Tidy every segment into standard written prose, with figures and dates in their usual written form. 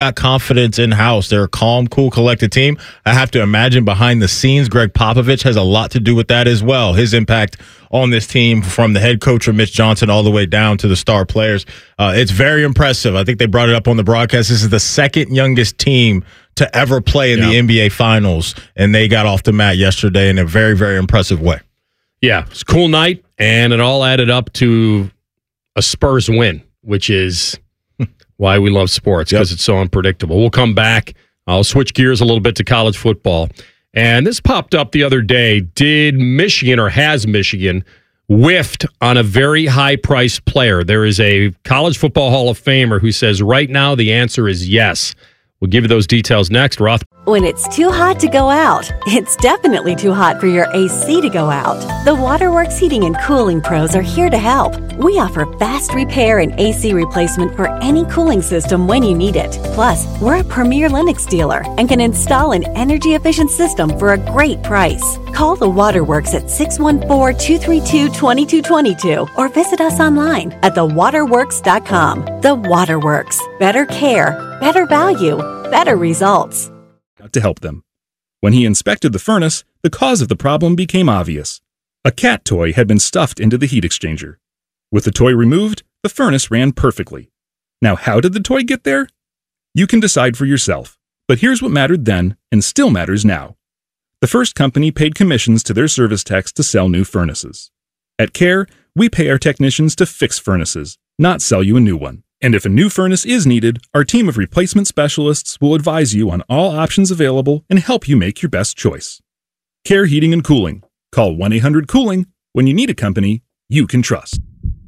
got confidence in-house. They're a calm, cool, collected team. I have to imagine behind the scenes, Greg Popovich has a lot to do with that as well. His impact on this team from the head coach, Mitch Johnson, all the way down to the star players. It's very impressive. I think they brought it up on the broadcast. This is the second youngest team to ever play in the NBA Finals, and they got off the mat yesterday in a very, very impressive way. Yeah, it's a cool night, and it all added up to a Spurs win, which is why we love sports, because it's so unpredictable. We'll come back. I'll switch gears a little bit to college football. And this popped up the other day. Did Michigan, or has Michigan, whiffed on a very high-priced player? There is a College Football Hall of Famer who says right now the answer is yes. We'll give you those details next. Roth. When it's too hot to go out, it's definitely too hot for your AC to go out. The Waterworks Heating and Cooling Pros are here to help. We offer fast repair and AC replacement for any cooling system when you need it. Plus, we're a premier Lennox dealer and can install an energy-efficient system for a great price. Call the Waterworks at 614-232-2222 or visit us online at thewaterworks.com. The Waterworks. Better care, better value, better results. To help them. When he inspected the furnace, the cause of the problem became obvious. A cat toy had been stuffed into the heat exchanger. With the toy removed, the furnace ran perfectly. Now, how did the toy get there? You can decide for yourself, but here's what mattered then and still matters now. The first company paid commissions to their service techs to sell new furnaces. At CARE, we pay our technicians to fix furnaces, not sell you a new one. And if a new furnace is needed, our team of replacement specialists will advise you on all options available and help you make your best choice. CARE Heating and Cooling. Call 1-800-COOLING when you need a company you can trust.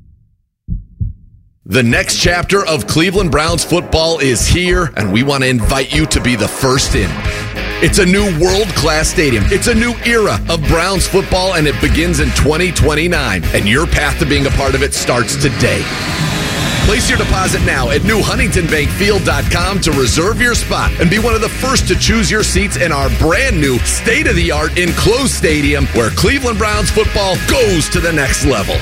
The next chapter of Cleveland Browns football is here, and we want to invite you to be the first in. It's a new world-class stadium. It's a new era of Browns football, and it begins in 2029. And your path to being a part of it starts today. Place your deposit now at newhuntingtonbankfield.com to reserve your spot and be one of the first to choose your seats in our brand new state-of-the-art enclosed stadium where Cleveland Browns football goes to the next level.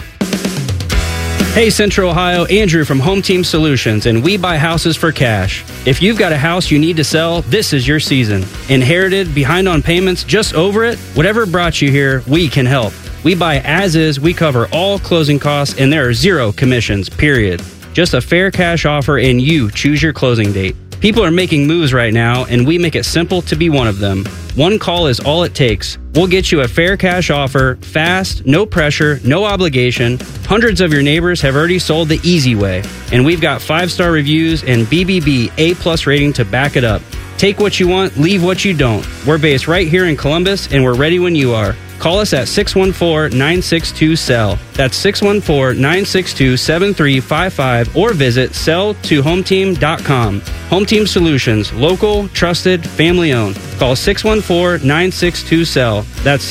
Hey, Central Ohio, Andrew from Home Team Solutions, and we buy houses for cash. If you've got a house you need to sell, this is your season. Inherited, behind on payments, just over it? Whatever brought you here, we can help. We buy as is, we cover all closing costs, and there are zero commissions, period. Just a fair cash offer, and you choose your closing date. People are making moves right now, and we make it simple to be one of them. One call is all it takes. We'll get you a fair cash offer, fast, no pressure, no obligation. Hundreds of your neighbors have already sold the easy way, and we've got 5-star reviews and BBB A+ rating to back it up. Take what you want, leave what you don't. We're based right here in Columbus, and we're ready when you are. Call us at 614-962-SELL. That's 614-962-7355 or visit sell2hometeam.com. Home Team Solutions, local, trusted, family owned. Call 614-962-SELL. That's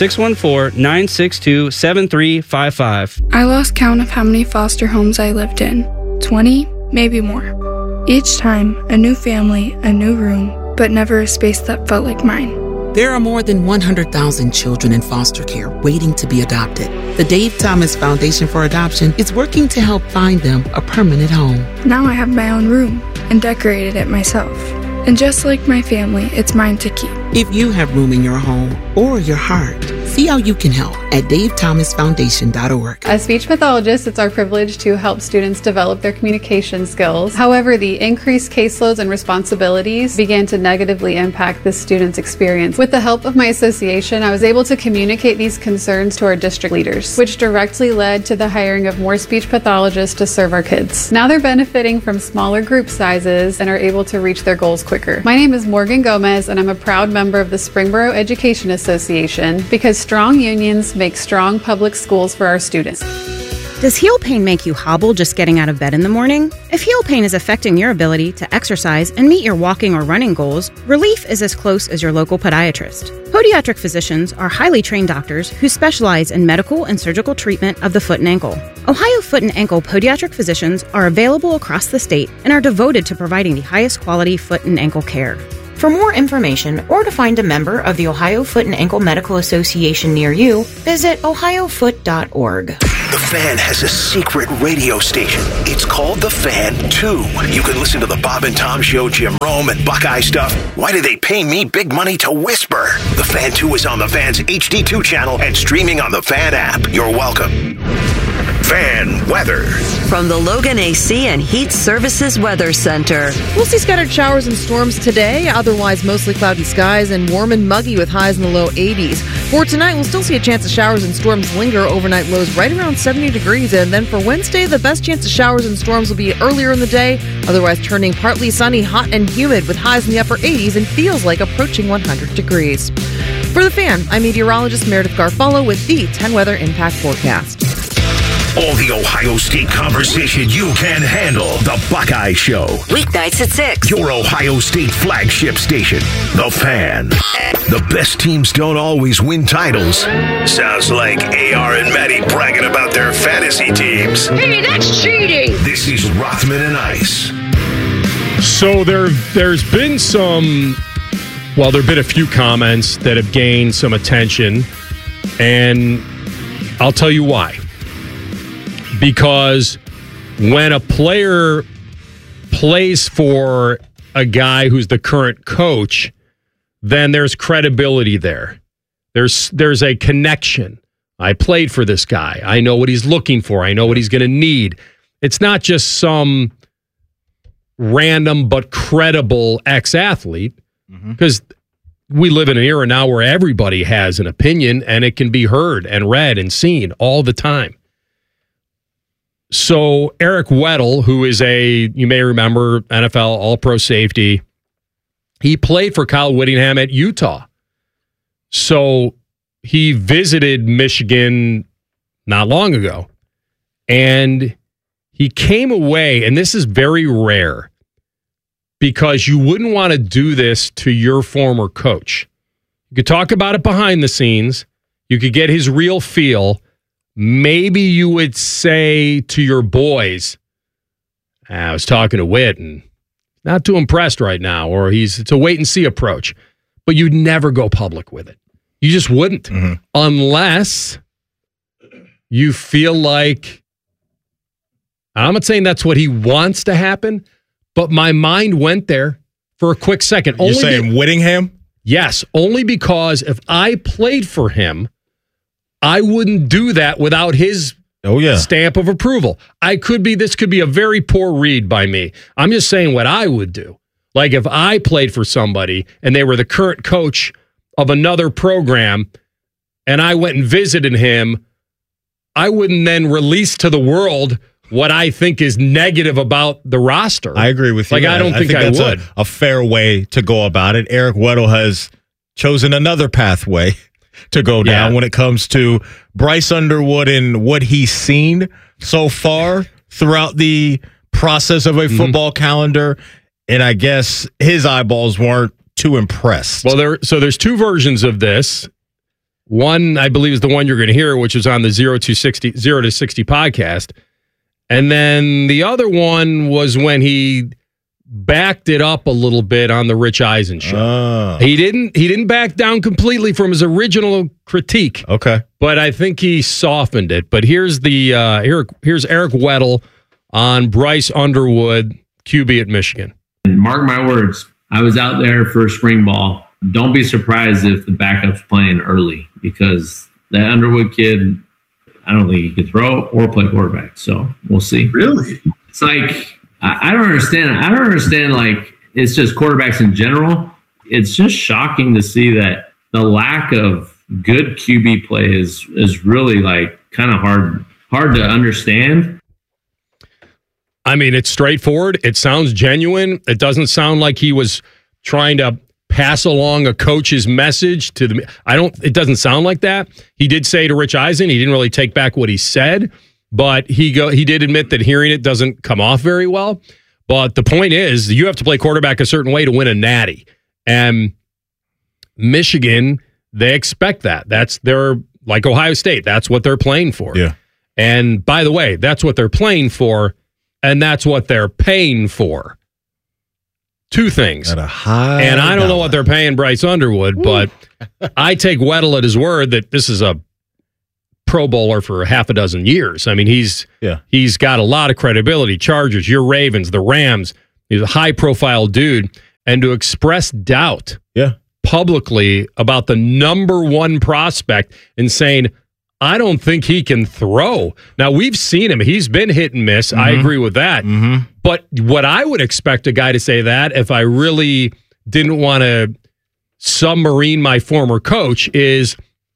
614-962-7355. I lost count of how many foster homes I lived in. 20, maybe more. Each time, a new family, a new room, but never a space that felt like mine. There are more than 100,000 children in foster care waiting to be adopted. The Dave Thomas Foundation for Adoption is working to help find them a permanent home. Now I have my own room and decorated it myself. And just like my family, it's mine to keep. If you have room in your home or your heart, see how you can help at davethomasfoundation.org. As speech pathologists, it's our privilege to help students develop their communication skills. However, the increased caseloads and responsibilities began to negatively impact the student's experience. With the help of my association, I was able to communicate these concerns to our district leaders, which directly led to the hiring of more speech pathologists to serve our kids. Now they're benefiting from smaller group sizes and are able to reach their goals quicker. My name is Morgan Gomez, and I'm a proud member of the Springboro Education Association because strong unions make strong public schools for our students. Does heel pain make you hobble just getting out of bed in the morning? If heel pain is affecting your ability to exercise and meet your walking or running goals, relief is as close as your local podiatrist. Podiatric physicians are highly trained doctors who specialize in medical and surgical treatment of the foot and ankle. Ohio Foot and Ankle podiatric physicians are available across the state and are devoted to providing the highest quality foot and ankle care. For more information or to find a member of the Ohio Foot and Ankle Medical Association near you, visit ohiofoot.org. The Fan has a secret radio station. It's called The Fan 2. You can listen to the Bob and Tom Show, Jim Rome, and Buckeye stuff. Why do they pay me big money to whisper? The Fan 2 is on the Fan's HD2 channel and streaming on the Fan app. You're welcome. Fan weather. From the Logan AC and Heat Services Weather Center. We'll see scattered showers and storms today, otherwise mostly cloudy skies and warm and muggy with highs in the low 80s. For tonight, we'll still see a chance of showers and storms linger. Overnight lows right around 70 degrees. And then for Wednesday, the best chance of showers and storms will be earlier in the day, otherwise turning partly sunny, hot and humid with highs in the upper 80s and feels like approaching 100 degrees. For The Fan, I'm meteorologist Meredith Garfalo with the 10 Weather Impact Forecast. All the Ohio State conversation you can handle. The Buckeye Show. Weeknights at 6. Your Ohio State flagship station. The Fan. The best teams don't always win titles. Sounds like AR and Maddie bragging about their fantasy teams. Hey, that's cheating! This is Rothman and Ice. So there's been there have been a few comments that have gained some attention, and I'll tell you why. Because when a player plays for a guy who's the current coach, then there's credibility there. There's a connection. I played for this guy. I know what he's looking for. I know what he's going to need. It's not just some random but credible ex-athlete, because we live in an era now where everybody has an opinion and it can be heard and read and seen all the time. So Eric Weddle, who is you may remember, NFL All-Pro safety, he played for Kyle Whittingham at Utah. So he visited Michigan not long ago, and he came away, and this is very rare, because you wouldn't want to do this to your former coach. You could talk about it behind the scenes. You could get his real feel. Maybe you would say to your boys, I was talking to Whit and not too impressed right now, or it's a wait and see approach. But you'd never go public with it. You just wouldn't, unless you feel like, I'm not saying that's what he wants to happen, but my mind went there for a quick second. You're saying Whittingham? Yes, only because if I played for him, I wouldn't do that without his stamp of approval. This could be a very poor read by me. I'm just saying what I would do. Like if I played for somebody and they were the current coach of another program and I went and visited him, I wouldn't then release to the world what I think is negative about the roster. I agree with you. I don't think I that's would. A fair way to go about it. Eric Weddle has chosen another pathway to go down when it comes to Bryce Underwood and what he's seen so far throughout the process of a football calendar. And I guess his eyeballs weren't too impressed. Well, there's two versions of this. One, I believe, is the one you're going to hear, which is on the 0 to 60 podcast. And then the other one was when he backed it up a little bit on the Rich Eisen show. He didn't back down completely from his original critique. Okay. But I think he softened it. But here's here's Eric Weddle on Bryce Underwood, QB at Michigan. Mark my words, I was out there for spring ball. Don't be surprised if the backup's playing early, because that Underwood kid, I don't think he could throw or play quarterback. So we'll see. Really? It's like, I don't understand. I don't understand, like, it's just quarterbacks in general. It's just shocking to see that the lack of good QB play is really, like, kind of hard to understand. I mean, it's straightforward. It sounds genuine. It doesn't sound like he was trying to pass along a coach's message to the. It doesn't sound like that. He did say to Rich Eisen, he didn't really take back what he said, but he did admit that hearing it doesn't come off very well. But the point is, you have to play quarterback a certain way to win a natty. And Michigan, they expect that. They're like Ohio State. That's what they're playing for. Yeah. And by the way, that's what they're playing for, and that's what they're paying for. Two things. At a high and I don't know dollar. what they're paying Bryce Underwood, but I take Weddle at his word that this is a Pro Bowler for half a dozen years. I mean, he's got a lot of credibility. Chargers, your Ravens, the Rams. He's a high-profile dude. And to express doubt publicly about the number one prospect and saying, I don't think he can throw. Now, we've seen him. He's been hit and miss. I agree with that. But what I would expect a guy to say that if I really didn't want to submarine my former coach is,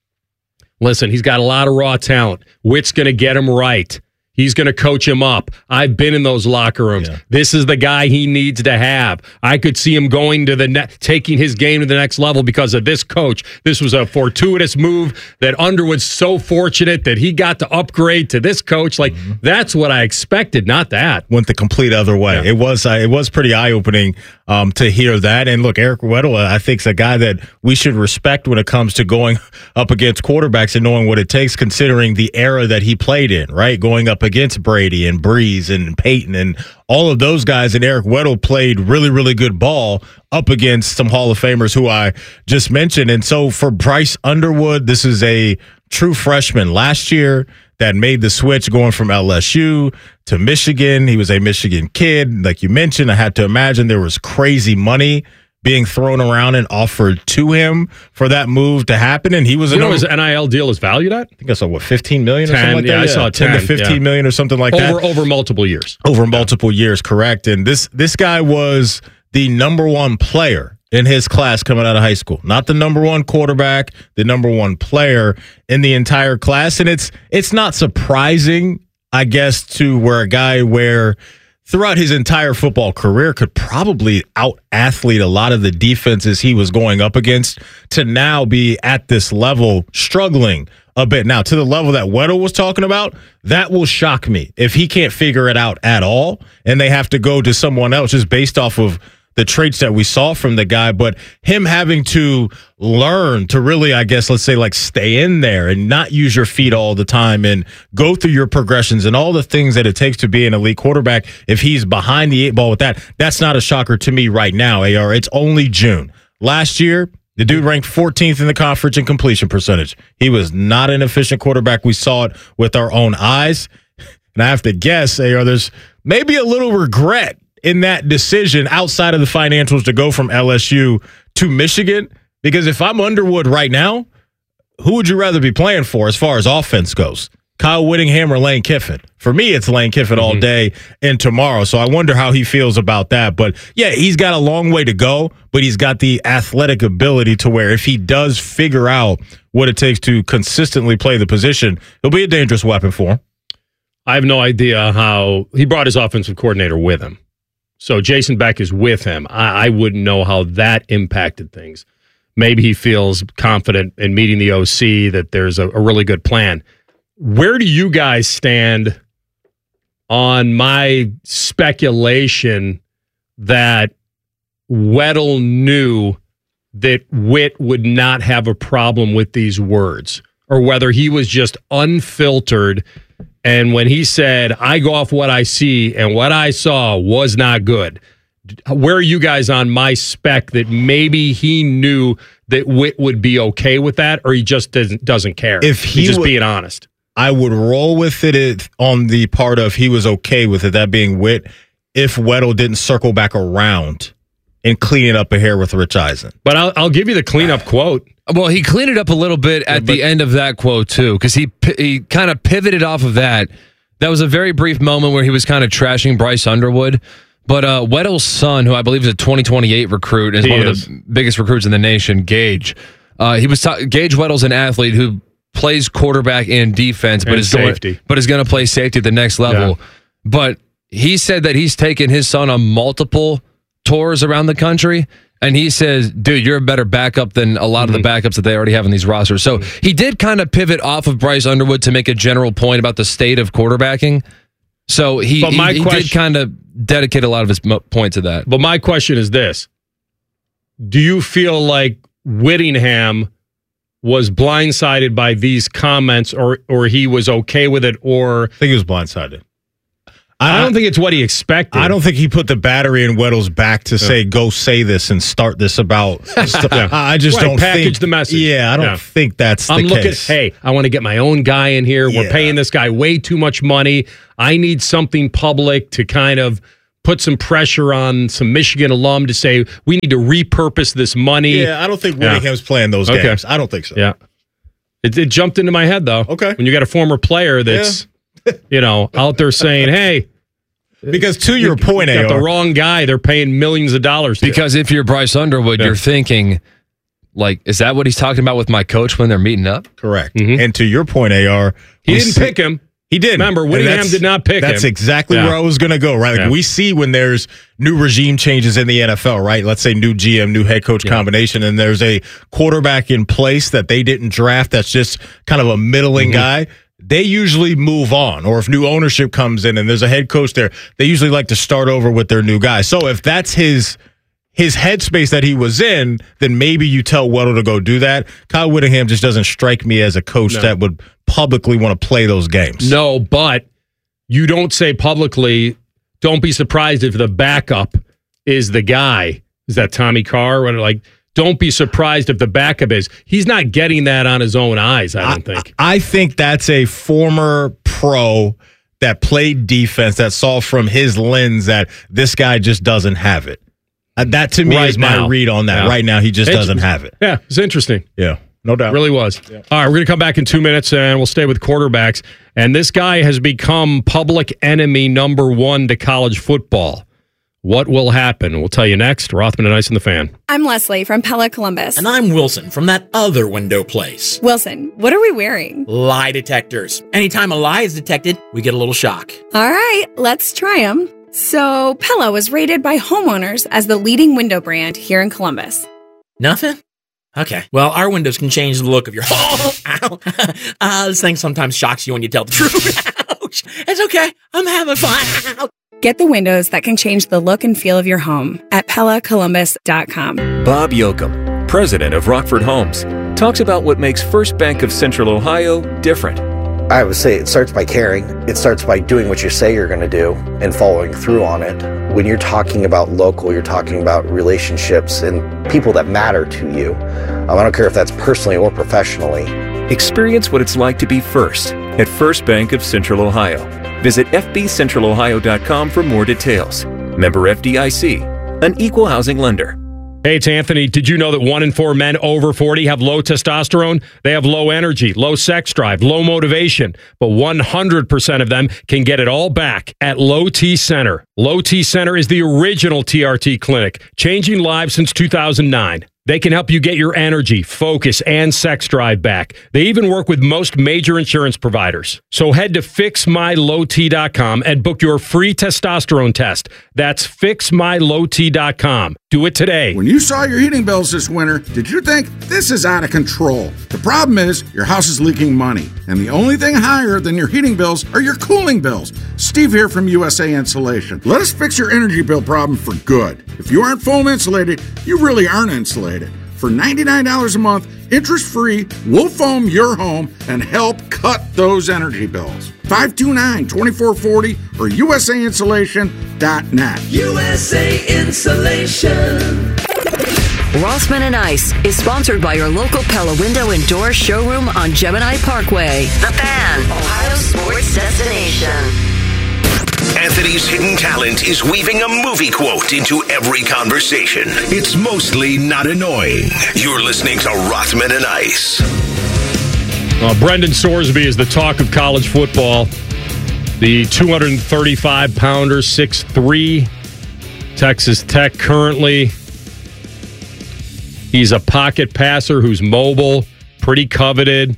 listen, he's got a lot of raw talent. Witt's going to get him right. He's going to coach him up. I've been in those locker rooms. This is the guy he needs to have. I could see him going to taking his game to the next level because of this coach. This was a fortuitous move that Underwood's so fortunate that he got to upgrade to this coach. Like, that's what I expected, not that. Went the complete other way. It was pretty eye-opening to hear that. And look, Eric Weddle, I think, is a guy that we should respect when it comes to going up against quarterbacks and knowing what it takes, considering the era that he played in, right? Going up against Brady and Breeze and Peyton and all of those guys. And Eric Weddle played really, really good ball up against some Hall of Famers who I just mentioned. And so for Bryce Underwood, this is a true freshman last year that made the switch going from LSU to Michigan. He was a Michigan kid. Like you mentioned, I had to imagine there was crazy money being thrown around and offered to him for that move to happen. And he was his NIL deal is valued at? I think I saw, $15 million or something like that? I saw 10 to 15 million or something like that. Over multiple years. Over multiple years, correct. And this guy was the number one player in his class coming out of high school. Not the number one quarterback, the number one player in the entire class. And it's not surprising, I guess, to where a guy where throughout his entire football career could probably out-athlete a lot of the defenses he was going up against to now be at this level struggling a bit. Now, to the level that Weddle was talking about, that will shock me if he can't figure it out at all and they have to go to someone else just based off of the traits that we saw from the guy. But him having to learn to really, I guess, let's say, like, stay in there and not use your feet all the time and go through your progressions and all the things that it takes to be an elite quarterback. If he's behind the 8 ball with that, that's not a shocker to me right now, AR. It's only June. Last year, the dude ranked 14th in the conference in completion percentage. He was not an efficient quarterback. We saw it with our own eyes. And I have to guess, AR, there's maybe a little regret in that decision outside of the financials to go from LSU to Michigan. Because if I'm Underwood right now, who would you rather be playing for as far as offense goes? Kyle Whittingham or Lane Kiffin? For me, it's Lane Kiffin all day and tomorrow. So I wonder how he feels about that. But yeah, he's got a long way to go, but he's got the athletic ability to where if he does figure out what it takes to consistently play the position, he'll be a dangerous weapon for him. I have no idea how he brought his offensive coordinator with him. So Jason Beck is with him. I wouldn't know how that impacted things. Maybe he feels confident in meeting the OC that there's a really good plan. Where do you guys stand on my speculation that Weddle knew that Witt would not have a problem with these words, or whether he was just unfiltered? And when he said, I go off what I see, and what I saw was not good, where are you guys on my spec that maybe he knew that Witt would be okay with that, or he just doesn't care? If he's just being honest. I would roll with it on the part of he was okay with it, that being Witt, if Weddle didn't circle back around and clean it up a hair with Rich Eisen. But I'll give you the cleanup quote. Well, he cleaned it up a little bit at the end of that quote, too, because he kind of pivoted off of that. That was a very brief moment where he was kind of trashing Bryce Underwood. But Weddle's son, who I believe is a 2028 recruit, is one of the biggest recruits in the nation, Gage. Gage Weddle's an athlete who plays quarterback and defense, but is going to play safety at the next level. Yeah. But he said that he's taken his son on multiple tours around the country, and he says, dude, you're a better backup than a lot of the backups that they already have in these rosters. So he did kind of pivot off of Bryce Underwood to make a general point about the state of quarterbacking. So he did kind of dedicate a lot of his point to that. But my question is this. Do you feel like Whittingham was blindsided by these comments, or he was okay with it, or... I think he was blindsided. I don't think it's what he expected. I don't think he put the battery in Weddle's back to say, go say this and start this about. I just don't package the message. Yeah, I don't think that's the case. Hey, I want to get my own guy in here. We're paying this guy way too much money. I need something public to kind of put some pressure on some Michigan alum to say, we need to repurpose this money. Yeah, I don't think Whittingham's playing those games. I don't think so. Yeah. It jumped into my head, though. Okay. When you got a former player that's, out there saying, hey. Because to your point, got the wrong guy. They're paying millions of dollars to. Because if you're Bryce Underwood, you're thinking, like, is that what he's talking about with my coach when they're meeting up? Correct. Mm-hmm. And to your point, AR. He didn't pick him. He did. Remember, Whittingham did not pick him. That's exactly where I was going to go, right? Like we see when there's new regime changes in the NFL, right? Let's say new GM, new head coach combination, and there's a quarterback in place that they didn't draft that's just kind of a middling guy. They usually move on. Or if new ownership comes in and there's a head coach there, they usually like to start over with their new guy. So if that's his headspace that he was in, then maybe you tell Weddle to go do that. Kyle Whittingham just doesn't strike me as a coach that would publicly want to play those games. No, but you don't say publicly, don't be surprised if the backup is the guy. Is that Tommy Carr? Don't be surprised if the backup is. He's not getting that on his own eyes, I don't think. I think that's a former pro that played defense that saw from his lens that this guy just doesn't have it. That to me is my read on that. Yeah. Right now, he just doesn't have it. Yeah, it's interesting. Yeah, no doubt. It really was. Yeah. All right, we're going to come back in 2 minutes, and we'll stay with quarterbacks. And this guy has become public enemy number one to college football. What will happen? We'll tell you next. Rothman and Ice in the Fan. I'm Leslie from Pella Columbus. And I'm Wilson from that other window place. Wilson, what are we wearing? Lie detectors. Anytime a lie is detected, we get a little shock. All right, let's try them. So, Pella was rated by homeowners as the leading window brand here in Columbus. Nothing? Okay. Well, our windows can change the look of your home. This thing sometimes shocks you when you tell the truth. Ouch. It's okay. I'm having fun. Get the windows that can change the look and feel of your home at PellaColumbus.com. Bob Yoakum, president of Rockford Homes, talks about what makes First Bank of Central Ohio different. I would say it starts by caring. It starts by doing what you say you're going to do and following through on it. When you're talking about local, you're talking about relationships and people that matter to you. I don't care if that's personally or professionally. Experience what it's like to be first at First Bank of Central Ohio. Visit fbcentralohio.com for more details. Member FDIC, an equal housing lender. Hey, it's Anthony. Did you know that 1 in 4 men over 40 have low testosterone? They have low energy, low sex drive, low motivation, but 100% of them can get it all back at Low T Center. Low T Center is the original TRT clinic, changing lives since 2009. They can help you get your energy, focus, and sex drive back. They even work with most major insurance providers. So head to fixmylowt.com and book your free testosterone test. That's fixmylowt.com. Do it today. When you saw your heating bills this winter, did you think this is out of control? The problem is your house is leaking money, and the only thing higher than your heating bills are your cooling bills. Steve here from USA Insulation. Let us fix your energy bill problem for good. If you aren't foam insulated, you really aren't insulated. For $99 a month, interest-free, we'll foam your home and help cut those energy bills. 529-2440 or usaiinsulation.net. USA Insulation. Rothman and Ice is sponsored by your local Pella Window and Door showroom on Gemini Parkway. The Fan, Ohio sports destination. Anthony's hidden talent is weaving a movie quote into every conversation. It's mostly not annoying. You're listening to Rothman and Ice. Brendan Sorsby is the talk of college football. The 235-pounder, 6'3", Texas Tech currently. He's a pocket passer who's mobile, pretty coveted,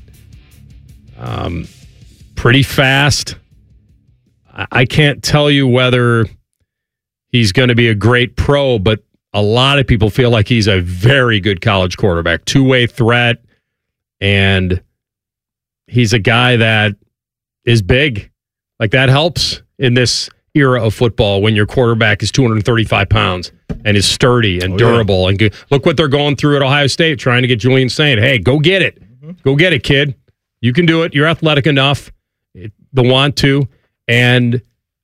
pretty fast. I can't tell you whether he's going to be a great pro, but a lot of people feel like he's a very good college quarterback, two-way threat, and he's a guy that is big. Like, that helps in this era of football when your quarterback is 235 pounds and is sturdy and durable. Yeah. And good. Look what they're going through at Ohio State, trying to get Julian saying, hey, go get it. Go get it, kid. You can do it. You're athletic enough, the want to. And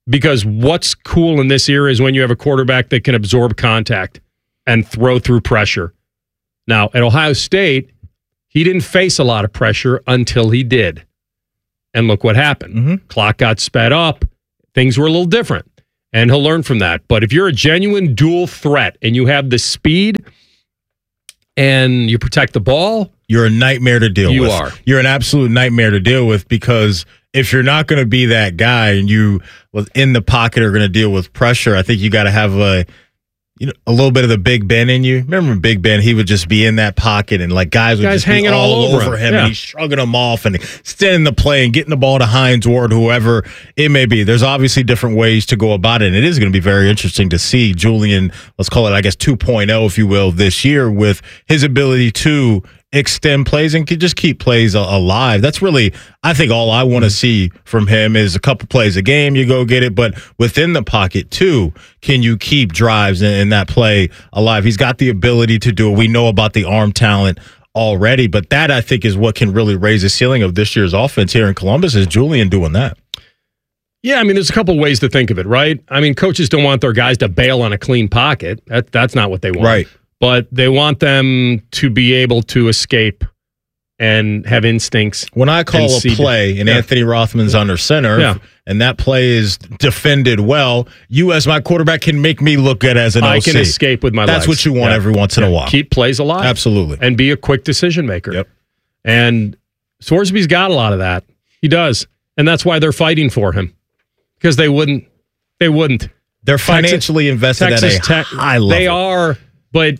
Because what's cool in this era is when you have a quarterback that can absorb contact and throw through pressure. Now, at Ohio State, he didn't face a lot of pressure until he did. And look what happened. Clock got sped up. Things were a little different. And he'll learn from that. But if you're a genuine dual threat and you have the speed and you protect the ball, you're a nightmare to deal with. You are. You're an absolute nightmare to deal with, because if you're not going to be that guy and you in the pocket are going to deal with pressure, I think you got to have a little bit of the Big Ben in you. Remember Big Ben? He would just be in that pocket and guys would just hanging be all over him, Yeah. and he's shrugging them off and extending the play and getting the ball to Hines Ward, whoever it may be. There's obviously different ways to go about it, and it is going to be very interesting to see Julian, let's call it, 2.0, if you will, this year, with his ability to extend plays and could just keep plays alive. That's really, I think, all I want to see from him is a couple plays a game, you go get it, but within the pocket too, can you keep drives in that play alive? He's got the ability to do it. We know about the arm talent already, but that, I think, is what can really raise the ceiling of this year's offense here in Columbus, is Julian doing that. Yeah, I mean, there's a couple ways to think of it, right? I mean, coaches don't want their guys to bail on a clean pocket. That's not what they want. Right. But they want them to be able to escape and have instincts. When I call a play and Anthony Rothman's under center, and that play is defended well, you as my quarterback can make me look good as an OC. I can escape with my legs. That's what you want every once in a while. Keep plays alive. Absolutely. And be a quick decision maker. Yep. And Sorsby's got a lot of that. He does. And that's why they're fighting for him. Because they wouldn't. They're financially invested at a high level. They are, but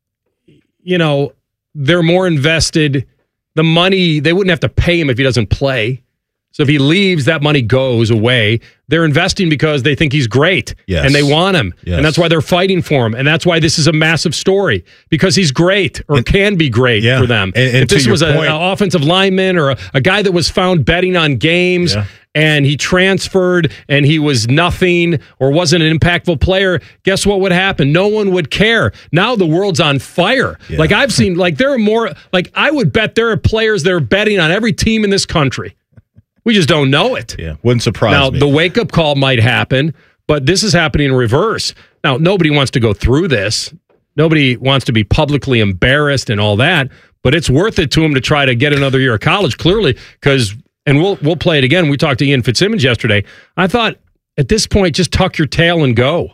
they're more invested. The money, they wouldn't have to pay him if he doesn't play. So if he leaves, that money goes away. They're investing because they think he's great. Yes. And they want him. Yes. And that's why they're fighting for him. And that's why this is a massive story, because he's great, or can be great for them. And if this was an offensive lineman or a guy that was found betting on games and he transferred and he was nothing or wasn't an impactful player, guess what would happen? No one would care. Now the world's on fire. Yeah. I've seen, there are more, I would bet there are players that are betting on every team in this country. We just don't know it. Yeah, wouldn't surprise me. Now, the wake-up call might happen, but this is happening in reverse. Now, nobody wants to go through this. Nobody wants to be publicly embarrassed and all that, but it's worth it to him to try to get another year of college, clearly, because, and we'll play it again. We talked to Ian Fitzsimmons yesterday. I thought, at this point, just tuck your tail and go.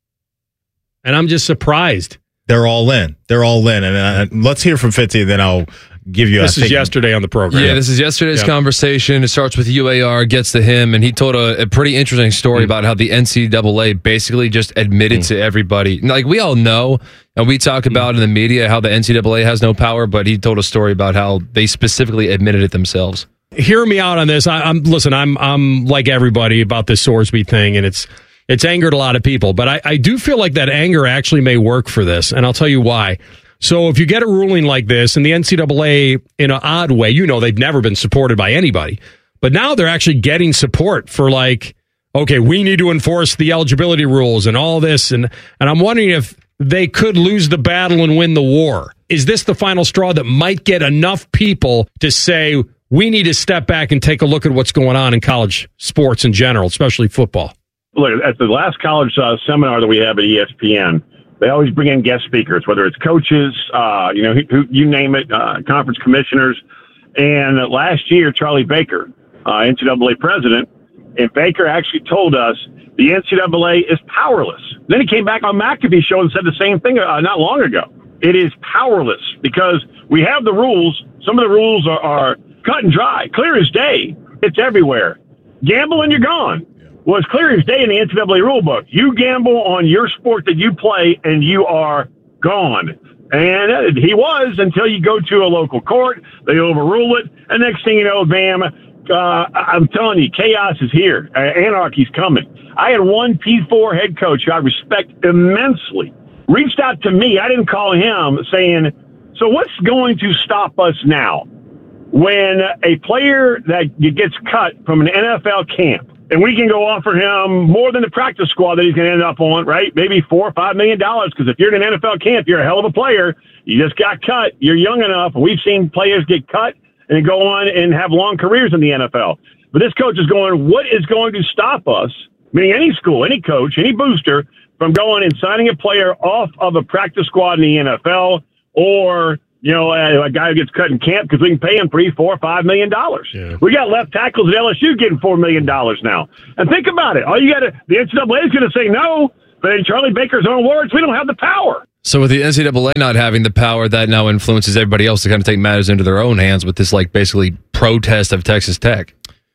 And I'm just surprised. They're all in. And let's hear from Fitzy, and then I'll give you This is yesterday on the program. Yeah, this is yesterday's conversation. It starts with UAR, gets to him, and he told a pretty interesting story about how the NCAA basically just admitted to everybody. We all know, and we talk about in the media how the NCAA has no power, but he told a story about how they specifically admitted it themselves. Hear me out on this. I'm like everybody about this Sorsby thing, and it's angered a lot of people, but I do feel like that anger actually may work for this, and I'll tell you why. So if you get a ruling like this, and the NCAA, in an odd way, they've never been supported by anybody, but now they're actually getting support for okay, we need to enforce the eligibility rules and all this, and I'm wondering if they could lose the battle and win the war. Is this the final straw that might get enough people to say, we need to step back and take a look at what's going on in college sports in general, especially football? Look, at the last college seminar that we have at ESPN, they always bring in guest speakers, whether it's coaches, who you name it, conference commissioners. And last year, Charlie Baker, NCAA president, and Baker actually told us the NCAA is powerless. Then he came back on McAfee's show and said the same thing not long ago. It is powerless because we have the rules. Some of the rules are cut and dry, clear as day. It's everywhere. Gamble and you're gone. Well, it's clear as day in the NCAA rule book. You gamble on your sport that you play, and you are gone. And he was until you go to a local court. They overrule it. And next thing you know, bam, I'm telling you, chaos is here. Anarchy's coming. I had one P4 head coach who I respect immensely reached out to me. I didn't call him, saying, so what's going to stop us now when a player that gets cut from an NFL camp, and we can go offer him more than the practice squad that he's going to end up on, right? Maybe $4 or $5 million. Because if you're in an NFL camp, you're a hell of a player. You just got cut. You're young enough. We've seen players get cut and go on and have long careers in the NFL. But this coach is going, what is going to stop us meaning any school, any coach, any booster, from going and signing a player off of a practice squad in the NFL, or a guy who gets cut in camp because we can pay him $3, $4, $5 million. Yeah. We got left tackles at LSU getting $4 million now. And think about it. The NCAA is going to say no, but in Charlie Baker's own words, we don't have the power. So with the NCAA not having the power, that now influences everybody else to kind of take matters into their own hands with this basically protest of Texas Tech.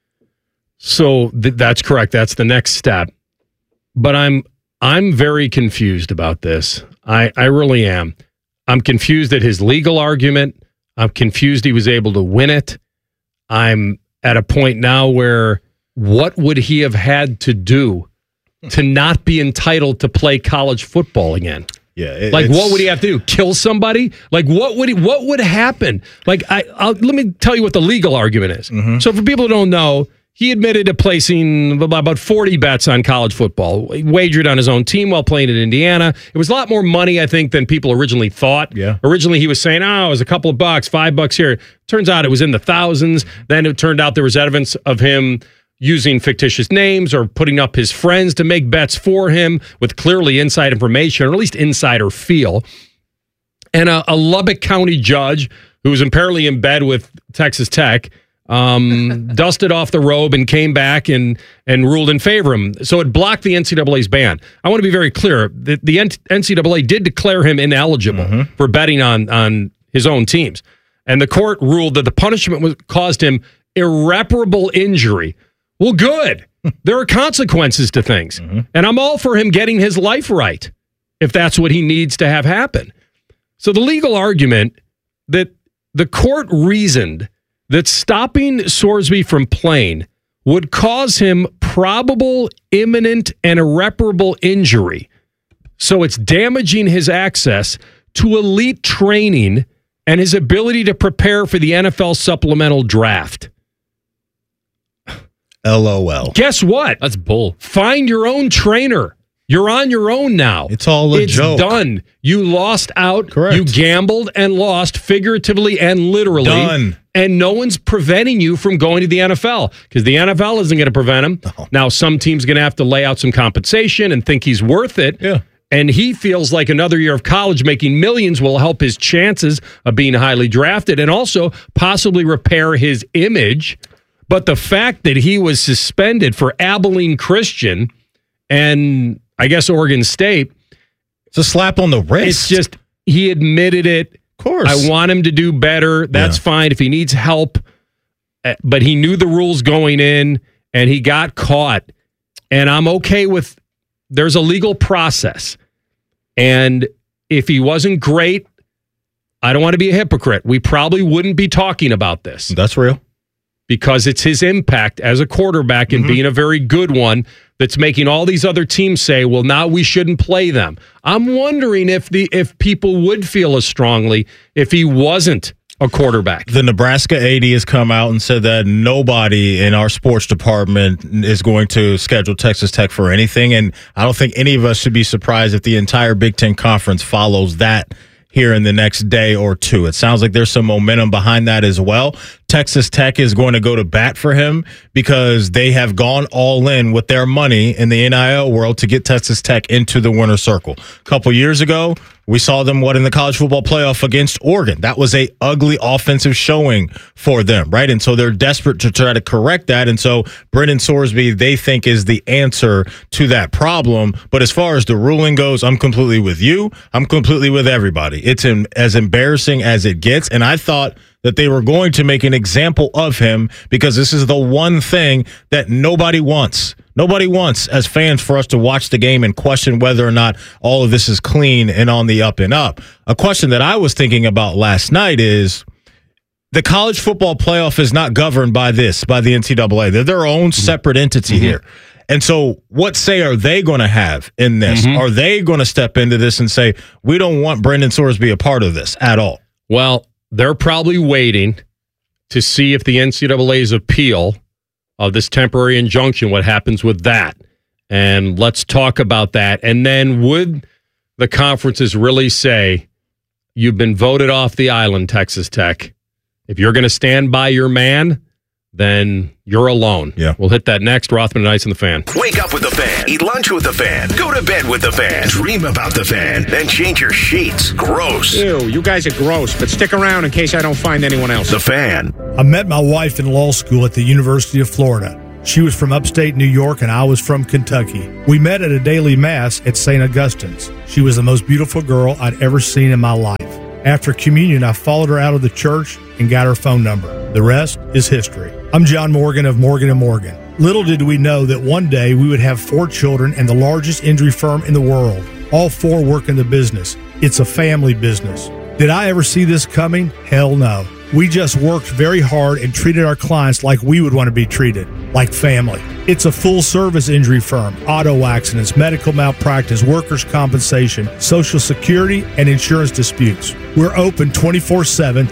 So that's correct. That's the next step. But I'm very confused about this. I really am. I'm confused at his legal argument. I'm confused he was able to win it. I'm at a point now where what would he have had to do to not be entitled to play college football again? Yeah, what would he have to do? Kill somebody? What would happen? Let me tell you what the legal argument is. Mm-hmm. So for people who don't know, he admitted to placing about 40 bets on college football. He wagered on his own team while playing in Indiana. It was a lot more money, I think, than people originally thought. Yeah. Originally, he was saying, it was a couple of bucks, $5 here. Turns out it was in the thousands. Then it turned out there was evidence of him using fictitious names or putting up his friends to make bets for him with clearly inside information, or at least insider feel. And a Lubbock County judge who was apparently in bed with Texas Tech dusted off the robe and came back and ruled in favor of him. So it blocked the NCAA's ban. I want to be very clear. The NCAA did declare him ineligible for betting on his own teams. And the court ruled that the punishment caused him irreparable injury. Well, good. There are consequences to things. And I'm all for him getting his life right if that's what he needs to have happen. So the legal argument that the court reasoned that stopping Sorsby from playing would cause him probable, imminent, and irreparable injury. So it's damaging his access to elite training and his ability to prepare for the NFL supplemental draft. LOL. Guess what? That's bull. Find your own trainer. You're on your own now. It's all a joke. It's done. You lost out. Correct. You gambled and lost figuratively and literally. Done. And no one's preventing you from going to the NFL because the NFL isn't going to prevent him. No. Now, some team's going to have to lay out some compensation and think he's worth it. Yeah. And he feels like another year of college making millions will help his chances of being highly drafted and also possibly repair his image. But the fact that he was suspended for Abilene Christian and I guess Oregon State, it's a slap on the wrist. It's just, he admitted it. Of course. I want him to do better. That's fine if he needs help. But he knew the rules going in and he got caught. And I'm okay with, there's a legal process. And if he wasn't great, I don't want to be a hypocrite. We probably wouldn't be talking about this. That's real. Because it's his impact as a quarterback and being a very good one that's making all these other teams say, well, now we shouldn't play them. I'm wondering if people would feel as strongly if he wasn't a quarterback. The Nebraska AD has come out and said that nobody in our sports department is going to schedule Texas Tech for anything. And I don't think any of us should be surprised if the entire Big Ten Conference follows that here in the next day or two. It sounds like there's some momentum behind that as well. Texas Tech is going to go to bat for him because they have gone all in with their money in the NIL world to get Texas Tech into the winner's circle. A couple years ago, we saw them in the college football playoff against Oregon. That was a ugly offensive showing for them, right? And so they're desperate to try to correct that. And so Brendan Sorsby, they think, is the answer to that problem. But as far as the ruling goes, I'm completely with you. I'm completely with everybody. It's as embarrassing as it gets. And I thought that they were going to make an example of him because this is the one thing that nobody wants. Nobody wants, as fans, for us to watch the game and question whether or not all of this is clean and on the up and up. A question that I was thinking about last night is the college football playoff is not governed by the NCAA. They're their own separate entity here. And so what say are they going to have in this? Are they going to step into this and say, we don't want Brendan Sorsby a part of this at all? Well, they're probably waiting to see if the NCAA's appeal of this temporary injunction, what happens with that. And let's talk about that. And then would the conferences really say, you've been voted off the island, Texas Tech. If you're going to stand by your man, then you're alone. Yeah. We'll hit that next. Rothman and Ice and the Fan. Wake up with the Fan. Eat lunch with the Fan. Go to bed with the Fan. Dream about the Fan. Then change your sheets. Gross. Ew, you guys are gross, but stick around in case I don't find anyone else. The Fan. I met my wife in law school at the University of Florida. She was from upstate New York and I was from Kentucky. We met at a daily mass at St. Augustine's. She was the most beautiful girl I'd ever seen in my life. After communion, I followed her out of the church and got her phone number. The rest is history. I'm John Morgan of Morgan & Morgan. Little did we know that one day we would have 4 children and the largest injury firm in the world. All 4 work in the business. It's a family business. Did I ever see this coming? Hell no. We just worked very hard and treated our clients like we would want to be treated, like family. It's a full-service injury firm, auto accidents, medical malpractice, workers' compensation, Social Security, and insurance disputes. We're open 24/7,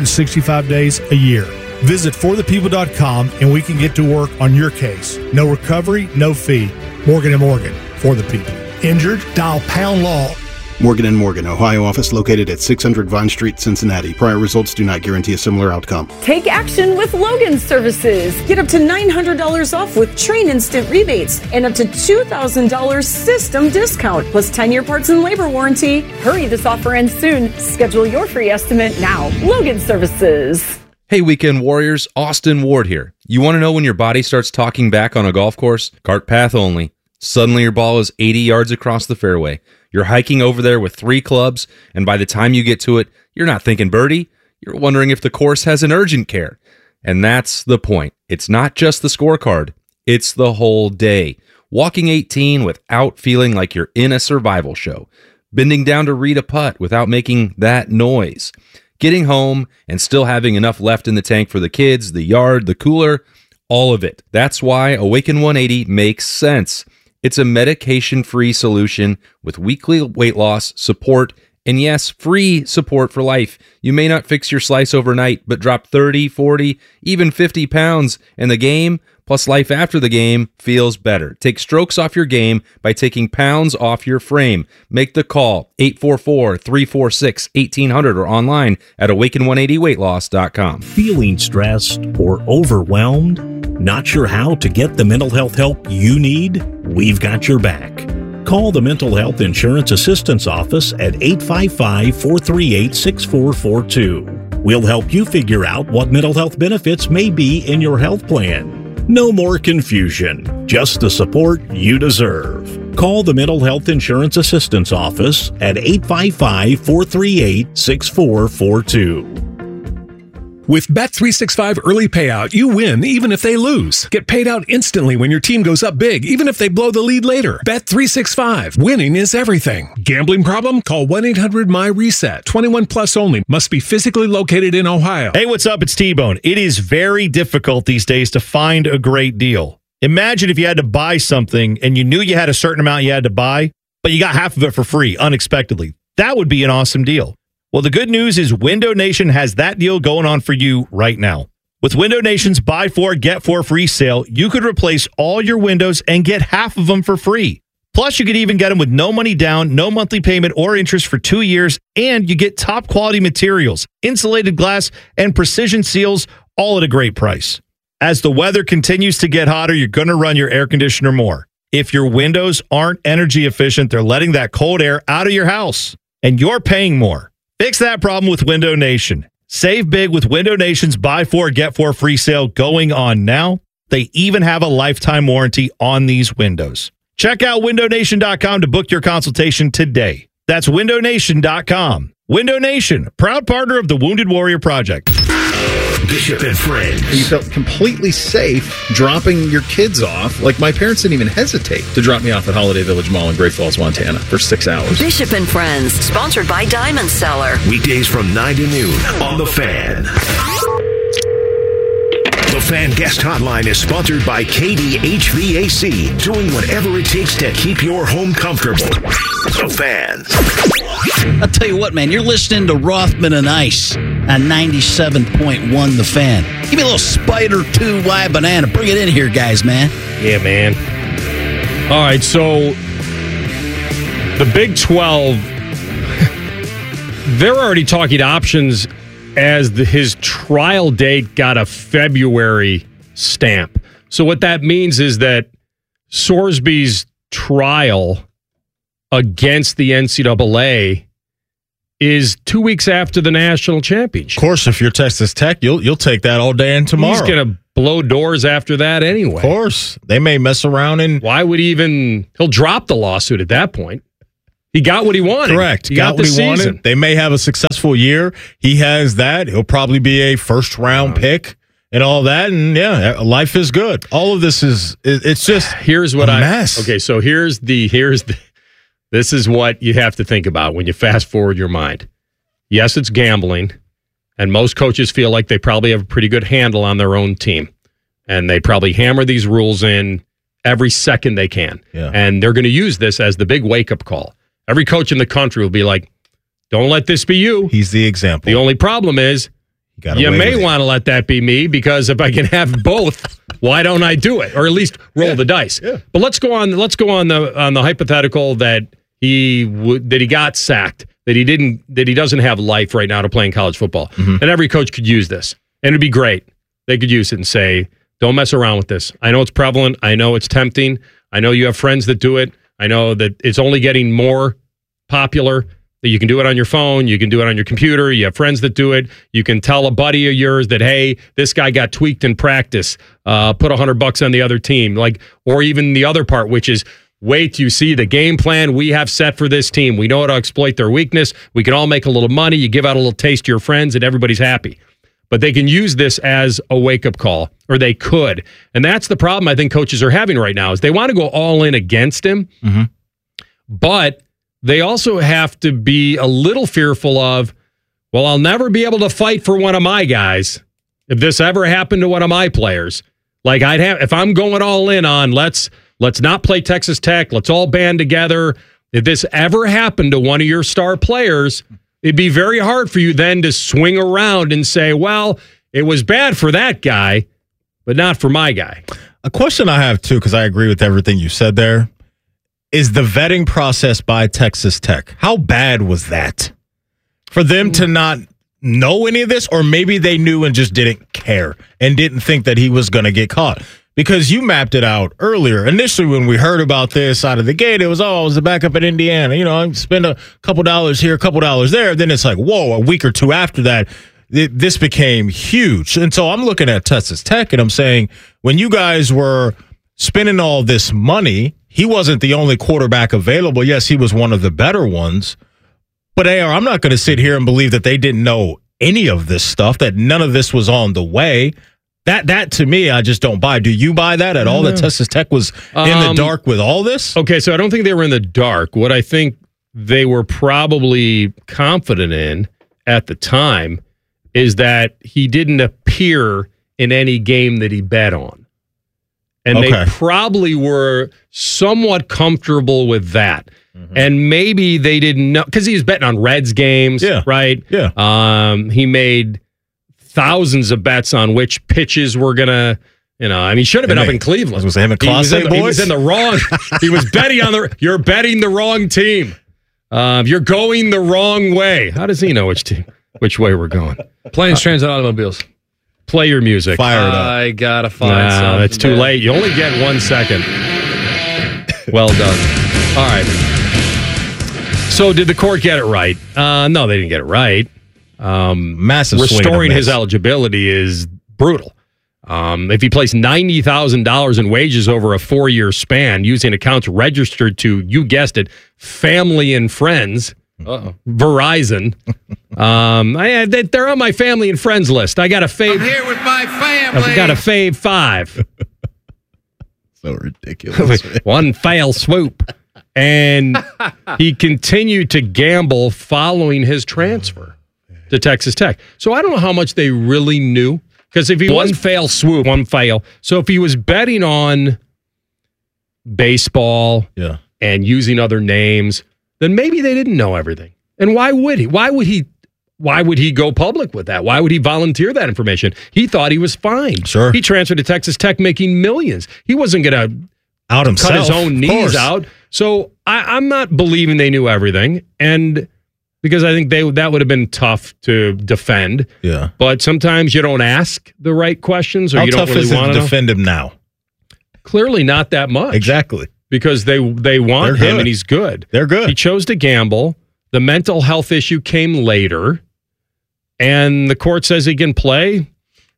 365 days a year. Visit forthepeople.com and we can get to work on your case. No recovery, no fee. Morgan & Morgan, for the people. Injured? Dial pound law. Morgan & Morgan, Ohio office located at 600 Vine Street, Cincinnati. Prior results do not guarantee a similar outcome. Take action with Logan Services. Get up to $900 off with Train Instant rebates and up to $2,000 system discount plus 10-year parts and labor warranty. Hurry, this offer ends soon. Schedule your free estimate now. Logan Services. Hey, Weekend Warriors, Austin Ward here. You want to know when your body starts talking back on a golf course? Cart path only. Suddenly your ball is 80 yards across the fairway. You're hiking over there with 3 clubs, and by the time you get to it, you're not thinking birdie. You're wondering if the course has an urgent care. And that's the point. It's not just the scorecard. It's the whole day. Walking 18 without feeling like you're in a survival show. Bending down to read a putt without making that noise. Getting home and still having enough left in the tank for the kids, the yard, the cooler, all of it. That's why Awaken 180 makes sense. It's a medication-free solution with weekly weight loss, support, and yes, free support for life. You may not fix your slice overnight, but drop 30, 40, even 50 pounds, and the game, plus life after the game, feels better. Take strokes off your game by taking pounds off your frame. Make the call, 844-346-1800, or online at awaken180weightloss.com. Feeling stressed or overwhelmed? Not sure how to get the mental health help you need? We've got your back. Call the Mental Health Insurance Assistance Office at 855-438-6442. We'll help you figure out what mental health benefits may be in your health plan. No more confusion, just the support you deserve. Call the Mental Health Insurance Assistance Office at 855-438-6442. With Bet365 Early Payout, you win even if they lose. Get paid out instantly when your team goes up big, even if they blow the lead later. Bet365. Winning is everything. Gambling problem? Call 1-800-MY-RESET. 21 plus only. Must be physically located in Ohio. Hey, what's up? It's T-Bone. It is very difficult these days to find a great deal. Imagine if you had to buy something and you knew you had a certain amount you had to buy, but you got half of it for free unexpectedly. That would be an awesome deal. Well, the good news is Window Nation has that deal going on for you right now. With Window Nation's Buy 4, Get 4 free sale, you could replace all your windows and get half of them for free. Plus, you could even get them with no money down, no monthly payment or interest for 2 years, and you get top quality materials, insulated glass, and precision seals, all at a great price. As the weather continues to get hotter, you're going to run your air conditioner more. If your windows aren't energy efficient, they're letting that cold air out of your house, and you're paying more. Fix that problem with Window Nation. Save big with Window Nation's Buy 4, Get 4 free sale going on now. They even have a lifetime warranty on these windows. Check out windownation.com to book your consultation today. That's windownation.com. Window Nation, proud partner of the Wounded Warrior Project. Bishop and Friends. You felt completely safe dropping your kids off. Like, my parents didn't even hesitate to drop me off at Holiday Village Mall in Great Falls, Montana for 6 hours. Bishop and Friends, sponsored by Diamond Seller. Weekdays from 9 to noon on The Fan. The Fan Guest Hotline is sponsored by KD HVAC, doing whatever it takes to keep your home comfortable. The Fan. I'll tell you what, man, you're listening to Rothman and Ice on 97.1 The Fan. Give me a little Spider 2Y banana. Bring it in here, guys, man. Yeah, man. All right, so the Big 12, they're already talking options as his trial date got a February stamp. So what that means is that Sorsby's trial against the NCAA is 2 weeks after the national championship. Of course, if you're Texas Tech, you'll take that all day and tomorrow. He's going to blow doors after that anyway. Of course. They may mess around and... Why would he'll drop the lawsuit at that point. He got what he wanted. Correct. He got what he wanted. They may have a successful year. He has that. He'll probably be a first-round pick and all that. And, yeah, life is good. All of this it's just here's what a mess. Okay, so here's the this is what you have to think about when you fast forward your mind. Yes, it's gambling, and most coaches feel like they probably have a pretty good handle on their own team, and they probably hammer these rules in every second they can. Yeah. And they're going to use this as the big wake-up call. Every coach in the country will be like, don't let this be you. He's the example. The only problem is you may want to let that be me, because if I can have both, why don't I do it? Or at least roll the dice. Yeah. But let's go on the hypothetical that he got sacked, that he doesn't have life right now to play in college football. Mm-hmm. And every coach could use this. And it'd be great. They could use it and say, don't mess around with this. I know it's prevalent. I know it's tempting. I know you have friends that do it. I know that it's only getting more popular, that you can do it on your phone, you can do it on your computer, you have friends that do it, you can tell a buddy of yours that, hey, this guy got tweaked in practice, put $100 on the other team, or even the other part, which is, wait till you see the game plan we have set for this team. We know how to exploit their weakness. We can all make a little money. You give out a little taste to your friends and everybody's happy. But they can use this as a wake-up call, or they could. And that's the problem I think coaches are having right now, is they want to go all in against him, but they also have to be a little fearful of, well, I'll never be able to fight for one of my guys if this ever happened to one of my players. Like if I'm going all in on let's not play Texas Tech, let's all band together. If this ever happened to one of your star players, it'd be very hard for you then to swing around and say, well, it was bad for that guy, but not for my guy. A question I have, too, because I agree with everything you said there, is the vetting process by Texas Tech. How bad was that? For them to not know any of this, or maybe they knew and just didn't care and didn't think that he was going to get caught? Because you mapped it out earlier. Initially, when we heard about this out of the gate, it was, I was the backup at Indiana. I spend a couple dollars here, a couple dollars there. Then it's like, whoa, a week or two after that, this became huge. And so I'm looking at Texas Tech and I'm saying, when you guys were spending all this money, he wasn't the only quarterback available. Yes, he was one of the better ones. But AR, I'm not going to sit here and believe that they didn't know any of this stuff, that none of this was on the way. That to me, I just don't buy. Do you buy that at all, that Texas Tech was in the dark with all this? Okay, so I don't think they were in the dark. What I think they were probably confident in at the time is that he didn't appear in any game that he bet on. And they probably were somewhat comfortable with that. And maybe they didn't know, because he was betting on Reds games, right? Yeah. He made thousands of bets on which pitches were going to, should have been up in Cleveland. I was going to say him and Class A boys. He was in the wrong, he was betting you're betting the wrong team. You're going the wrong way. How does he know which way we're going? Planes, trains, and automobiles. Play your music. Fire it up. I gotta find something. It's too late. You only get 1 second. Well done. All right. So did the court get it right? No, they didn't get it right. Massive restoring his eligibility is brutal. If he placed $90,000 in wages over a 4-year span using accounts registered to, you guessed it, family and friends, Verizon. They're on my family and friends list. I got a fave. I'm here with my family. I've got a fave 5. So ridiculous. One foul swoop. And he continued to gamble following his transfer to Texas Tech. So I don't know how much they really knew. Because if he one fail swoop. One fail. So if he was betting on baseball and using other names, then maybe they didn't know everything. And why would he? Why would he go public with that? Why would he volunteer that information? He thought he was fine. Sure. He transferred to Texas Tech making millions. He wasn't going to out himself, cut his own knees out. So I'm not believing they knew everything. And because I think that would have been tough to defend. Yeah. But sometimes you don't ask the right questions, or How you don't tough really is it want to to defend him now? Clearly not that much. Exactly. Because they want him and he's good. They're good. He chose to gamble. The mental health issue came later. And the court says he can play.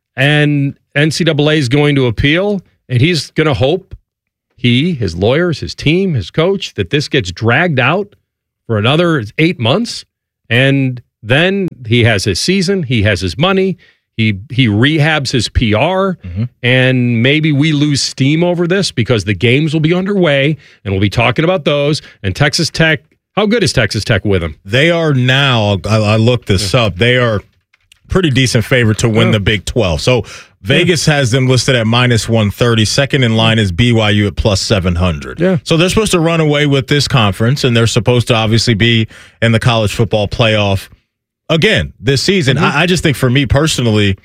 And NCAA is going to appeal. And he's going to hope his lawyers, his team, his coach, that this gets dragged out for another 8 months. And then he has his season. He has his money. He rehabs his PR, and maybe we lose steam over this because the games will be underway, and we'll be talking about those. And Texas Tech, how good is Texas Tech with him? They are now, I looked this up, they are pretty decent favorite to win the Big 12. So Vegas has them listed at -130. Second in line is BYU at +700. Yeah. So they're supposed to run away with this conference, and they're supposed to obviously be in the college football playoff again this season. I just think for me personally,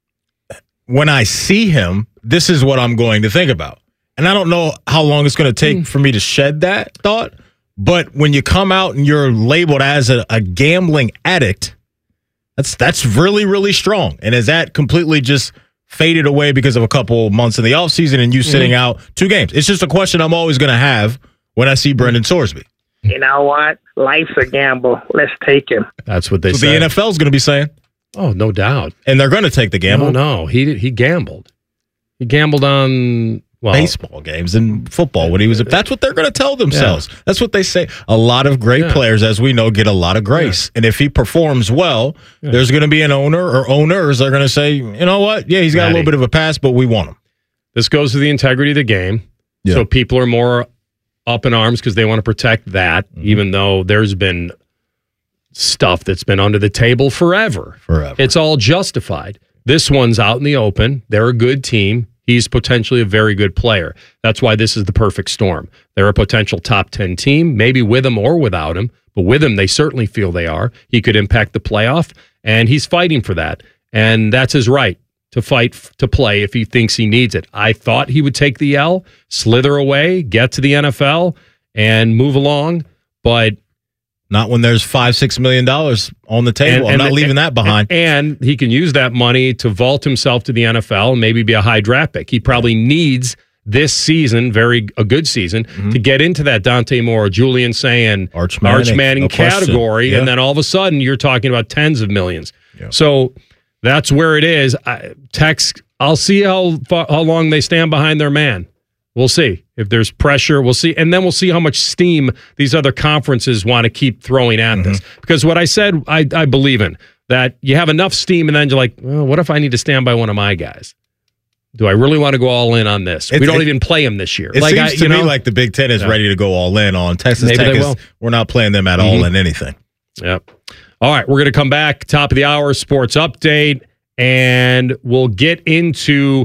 when I see him, this is what I'm going to think about. And I don't know how long it's going to take for me to shed that thought, but when you come out and you're labeled as a gambling addict, that's really, really strong. And is that completely just faded away because of a couple months in the offseason and you sitting out 2 games? It's just a question I'm always going to have when I see Brendan Sorsby. You know what? Life's a gamble. Let's take him. That's what they So say. the NFL is going to be saying. Oh, no doubt. And they're going to take the gamble. No, he gambled. He gambled on baseball games and football when he was. That's what they're going to tell themselves. Yeah. That's what they say. A lot of great players, as we know, get a lot of grace. And if he performs well, there's going to be an owner or owners that are going to say, you know what? Yeah, he's got a little bit of a pass, but we want him. This goes to the integrity of the game. Yeah. So people are more up in arms because they want to protect that, even though there's been stuff that's been under the table forever. It's all justified. This one's out in the open. They're a good team. He's potentially a very good player. That's why this is the perfect storm. They're a potential top 10 team, maybe with him or without him. But with him, they certainly feel they are. He could impact the playoff, and he's fighting for that. And that's his right to fight to play if he thinks he needs it. I thought he would take the L, slither away, get to the NFL, and move along. But not when there's $5-6 million on the table. I'm not leaving that behind. And he can use that money to vault himself to the NFL and maybe be a high draft pick. He probably needs this season, a good season, to get into that Dante Moore, Julian Sayin, Arch Manning category. And then all of a sudden, you're talking about tens of millions. Yeah. So that's where it is. I'll see how long they stand behind their man. We'll see. If there's pressure, we'll see. And then we'll see how much steam these other conferences want to keep throwing at this. Because what I said, I believe in, that you have enough steam and then you're like, well, what if I need to stand by one of my guys? Do I really want to go all in on this? We don't even play him this year. It seems to me like the Big Ten is ready to go all in on Texas Tech. We're not playing them at all in anything. Yep. All right, we're going to come back, top of the hour, sports update, and we'll get into,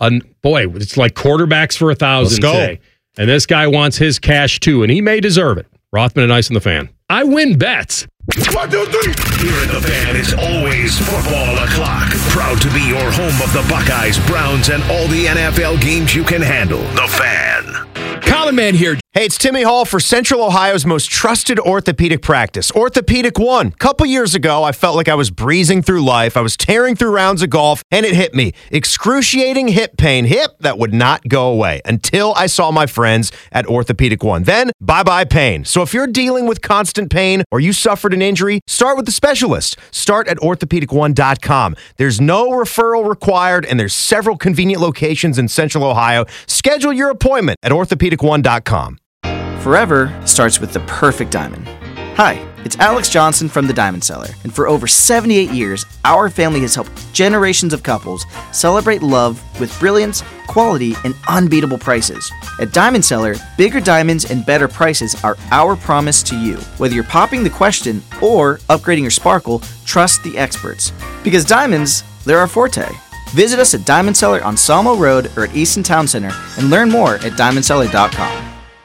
it's like quarterbacks for 1,000 today. And this guy wants his cash too, and he may deserve it. Rothman and Ice and the Fan. I win bets. 1, 2, 3. Here at the Fan, it's always football o'clock. Proud to be your home of the Buckeyes, Browns, and all the NFL games you can handle. The Fan. Common Man here. Hey, it's Timmy Hall for Central Ohio's most trusted orthopedic practice, Orthopedic One. A couple years ago, I felt like I was breezing through life. I was tearing through rounds of golf, and it hit me. Excruciating hip pain. Hip that would not go away until I saw my friends at Orthopedic One. Then, bye-bye pain. So if you're dealing with constant pain or you suffered an injury, start with the specialist. Start at orthopedic1.com. There's no referral required, and there's several convenient locations in Central Ohio. Schedule your appointment at orthopedic1.com. Forever starts with the perfect diamond. Hi, it's Alex Johnson from The Diamond Seller, and for over 78 years, our family has helped generations of couples celebrate love with brilliance, quality, and unbeatable prices. At Diamond Seller, bigger diamonds and better prices are our promise to you. Whether you're popping the question or upgrading your sparkle, trust the experts. Because diamonds, they're our forte. Visit us at Diamond Seller on Sawmill Road or at Easton Town Center and learn more at diamondseller.com.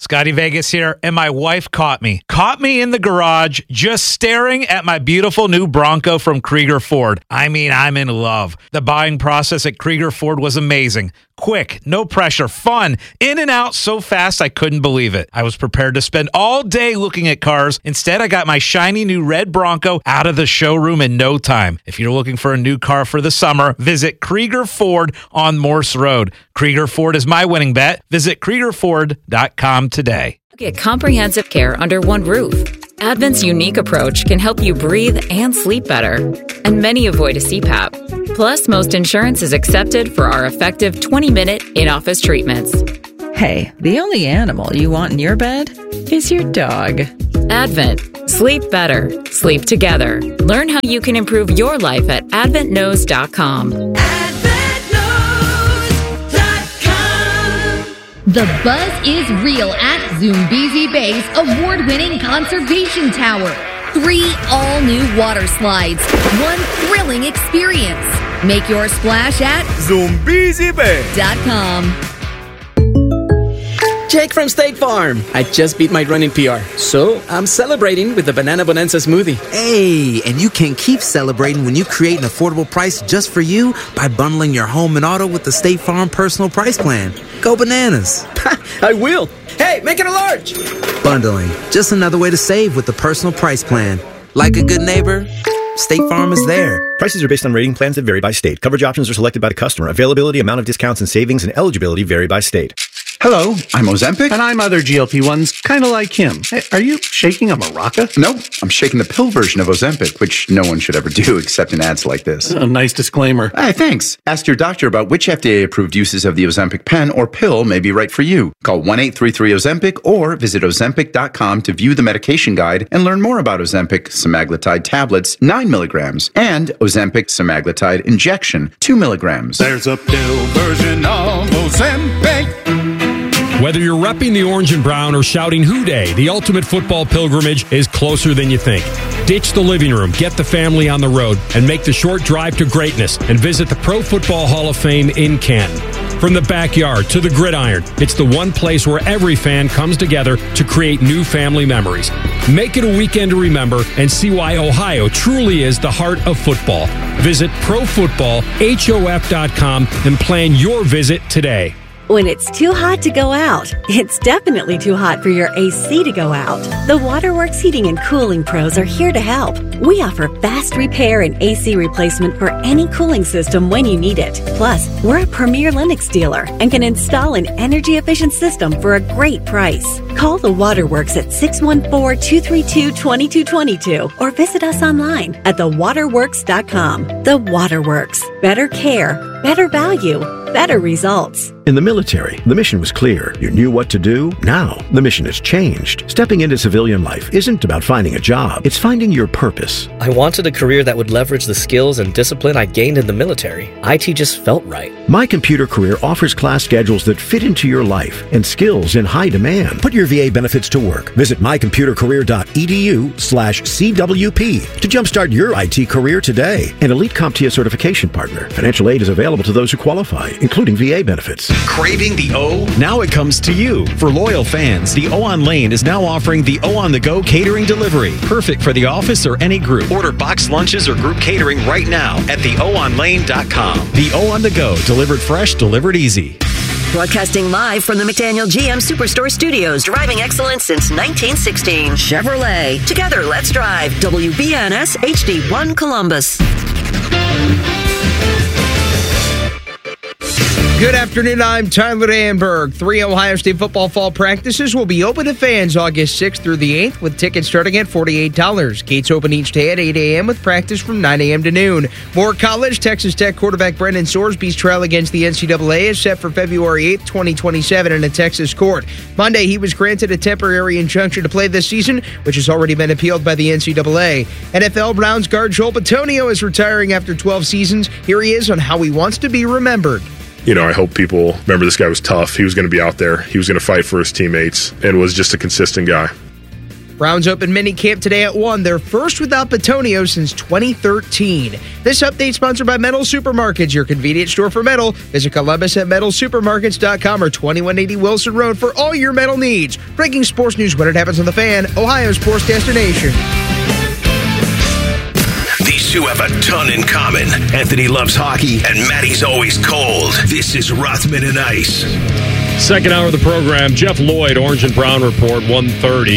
Scotty Vegas here, and my wife caught me in the garage just staring at my beautiful new Bronco from Krieger Ford. I mean, I'm in love. The buying process at Krieger Ford was amazing. Quick, no pressure, fun, in and out so fast I couldn't believe it. I was prepared to spend all day looking at cars. Instead, I got my shiny new red Bronco out of the showroom in no time. If you're looking for a new car for the summer, visit Krieger Ford on Morse Road. Krieger Ford is my winning bet. Visit KriegerFord.com today. Get comprehensive care under one roof. Advent's unique approach can help you breathe and sleep better. And many avoid a CPAP. Plus, most insurance is accepted for our effective 20-minute in-office treatments. Hey, the only animal you want in your bed is your dog. Advent. Sleep better. Sleep together. Learn how you can improve your life at AdventKnows.com. The buzz is real at Zoombezi Bay's award-winning conservation tower. 3 all-new water slides, 1 thrilling experience. Make your splash at ZoombeziBay.com. Jake from State Farm. I just beat my running PR, so I'm celebrating with the Banana Bonanza smoothie. Hey, and you can keep celebrating when you create an affordable price just for you by bundling your home and auto with the State Farm Personal Price Plan. Go bananas. I will. Hey, make it a large. Bundling, just another way to save with the Personal Price Plan. Like a good neighbor, State Farm is there. Prices are based on rating plans that vary by state. Coverage options are selected by the customer. Availability, amount of discounts and savings, and eligibility vary by state. Hello, I'm Ozempic. And I'm other GLP-1s, kind of like him. Hey, are you shaking a maraca? No, I'm shaking the pill version of Ozempic, which no one should ever do except in ads like this. A nice disclaimer. Hey, thanks. Ask your doctor about which FDA-approved uses of the Ozempic pen or pill may be right for you. Call 1-833-OZEMPIC or visit Ozempic.com to view the medication guide and learn more about Ozempic semaglutide tablets, 9 milligrams, and Ozempic semaglutide injection, 2 milligrams. There's a pill version of Ozempic. Whether you're repping the orange and brown or shouting Who Day, the ultimate football pilgrimage is closer than you think. Ditch the living room, get the family on the road, and make the short drive to greatness and visit the Pro Football Hall of Fame in Canton. From the backyard to the gridiron, it's the one place where every fan comes together to create new family memories. Make it a weekend to remember and see why Ohio truly is the heart of football. Visit ProFootballHof.com and plan your visit today. When it's too hot to go out, it's definitely too hot for your AC to go out. The Waterworks Heating and Cooling Pros are here to help. We offer fast repair and AC replacement for any cooling system when you need it. Plus, we're a premier Lennox dealer and can install an energy-efficient system for a great price. Call the Waterworks at 614-232-2222 or visit us online at thewaterworks.com. The Waterworks. Better care, better value, better results. In the military, the mission was clear. You knew what to do. Now, the mission has changed. Stepping into civilian life isn't about finding a job. It's finding your purpose. I wanted a career that would leverage the skills and discipline I gained in the military. IT just felt right. My Computer Career offers class schedules that fit into your life and skills in high demand. Put your VA benefits to work. Visit mycomputercareer.edu/CWP to jumpstart your IT career today. An elite CompTIA certification partner. Financial aid is available to those who qualify, including VA benefits. Craving the O? Now it comes to you. For loyal fans, the O on Lane is now offering the O on the Go catering delivery. Perfect for the office or any group. Order boxed lunches or group catering right now at theoonlane.com. The O on the Go, delivered fresh, delivered easy. Broadcasting live from the McDaniel GM Superstore Studios, driving excellence since 1916. Chevrolet. Together, let's drive. WBNS HD1 Columbus. Good afternoon, I'm Tyler Amberg. 3 Ohio State football fall practices will be open to fans August 6th through the 8th, with tickets starting at $48. Gates open each day at 8 a.m. with practice from 9 a.m. to noon. More college, Texas Tech quarterback Brendan Sorsby's trial against the NCAA is set for February 8th, 2027 in a Texas court. Monday, he was granted a temporary injunction to play this season, which has already been appealed by the NCAA. NFL Browns guard Joel Bitonio is retiring after 12 seasons. Here he is on how he wants to be remembered. You know, I hope people remember this guy was tough. He was going to be out there. He was going to fight for his teammates and was just a consistent guy. Browns open minicamp today at 1. They're first without Bitonio since 2013. This update sponsored by Metal Supermarkets, your convenience store for metal. Visit Columbus at metalsupermarkets.com or 2180 Wilson Road for all your metal needs. Breaking sports news when it happens on The Fan, Ohio's sports destination. These two have a ton in common. Anthony loves hockey, and Matty's always cold. This is Rothman and Ice. Second hour of the program, Jeff Lloyd, Orange and Brown Report, 1:30.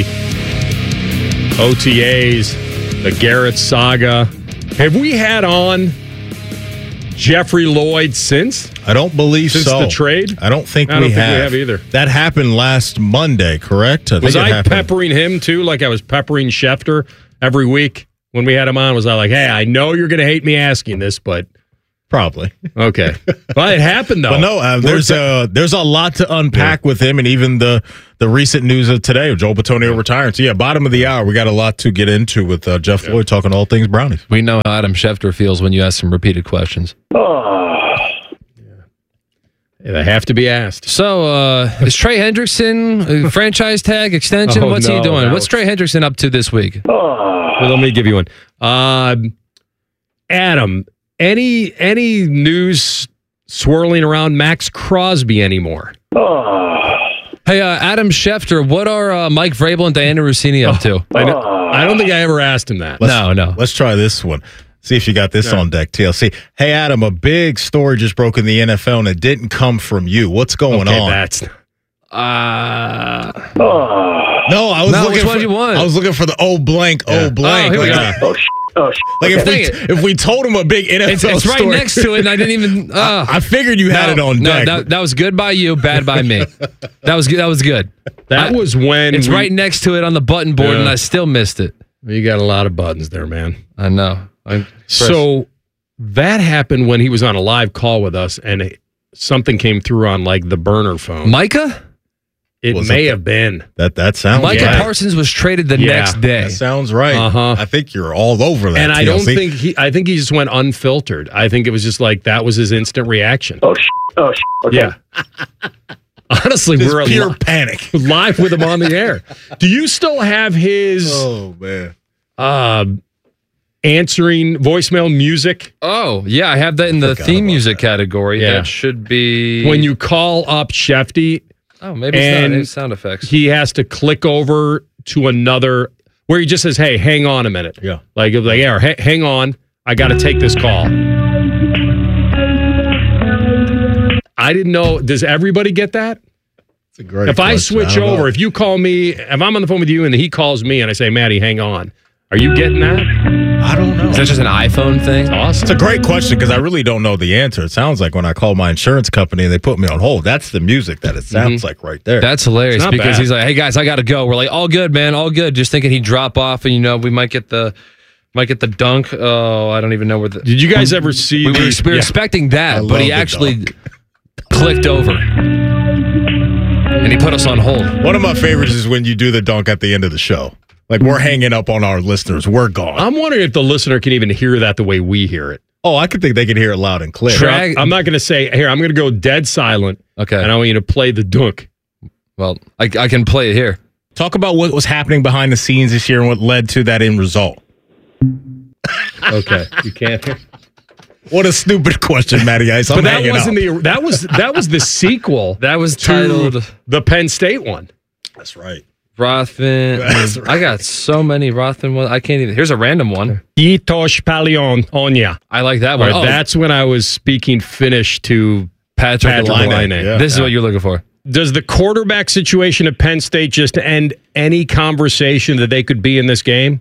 OTAs, the Garrett saga. Have we had on Jeffrey Lloyd since? I don't believe since so. the trade? I don't think we have either. That happened last Monday, correct? Was I peppering him too, like I was peppering Schefter every week when we had him on? Was I like, hey, I know you're going to hate me asking this, but... Probably. Okay. Well, it happened, though. But no, there's a lot to unpack with him, and even the recent news of today of Joel Bitonio retiring. So, yeah, bottom of the hour, we got a lot to get into with Jeff Lloyd talking all things Brownies. We know how Adam Schefter feels when you ask him repeated questions. They have to be asked. So, is Trey Hendrickson franchise tag extension? What's he doing? What's Trey Hendrickson up to this week? Well, let me give you one. Adam, any news swirling around Max Crosby anymore? Hey, Adam Schefter, what are Mike Vrabel and Diana Rossini up to? I don't think I ever asked him that. No. Let's try this one. See if you got this on deck, TLC. Hey, Adam, a big story just broke in the NFL, and it didn't come from you. What's going on? That's... No, I was looking which one you want? I was looking for the blank. Here we go. Like if we told him a big NFL it's right story. next to it, and I didn't even. I figured you had it on deck. No, that was good by you, bad by me. That was good. That was when it's right next to it on the button board, and I still missed it. You got a lot of buttons there, man. I know. So that happened when he was on a live call with us, and something came through on like the burner phone. Micah? It may have been. That sounds Micah right. Parsons was traded the next day. That sounds right. I think you're all over that. And I TLC. don't think I think he just went unfiltered. I think it was just like that was his instant reaction. Okay. Yeah. Honestly, Just we're pure panic. live with him on the air. Do you still have his answering voicemail music? Oh, yeah, I have that in the theme music category. Yeah. That should be When you call up Shefty. Oh, maybe it's not. It's sound effects. He has to click over to another where he just says, hey, hang on a minute. Yeah. Hang on. I got to take this call. I didn't know. Does everybody get that? It's a great If I question. switch don't over, know. if you call me, if I'm on the phone with you and he calls me and I say, Maddie, hang on. Are you getting that? I don't know. Is that just an iPhone thing? Awesome. It's a great question because I really don't know the answer. It sounds like when I call my insurance company and they put me on hold, that's the music that it sounds like right there. That's hilarious It's not because bad. he's like, hey, guys, I got to go. We're like, all good, man, all good. Just thinking he'd drop off and, we might get the dunk. Oh, I don't even know where the... Did you guys ever see We were expecting that, but he actually clicked over. And he put us on hold. One of my favorites is when you do the dunk at the end of the show. Like, we're hanging up on our listeners. We're gone. I'm wondering if the listener can even hear that the way we hear it. Oh, I could think they can hear it loud and clear. I'm not going to say, here, I'm going to go dead silent. Okay. And I want you to play the dunk. Well, I can play it here. Talk about what was happening behind the scenes this year and what led to that end result. Okay. You can't hear. What a stupid question, Matty Ice. I'm But that hanging wasn't up. that was the sequel. That was to titled the Penn State one. That's right. Rothman. That's right. I got so many Rothman ones. I can't even. Here's a random one. Itosh Palion Onya. I like that one. Right, that's when I was speaking Finnish to Patrick Laine. Laine. This is what you're looking for. Does the quarterback situation at Penn State just end any conversation that they could be in this game?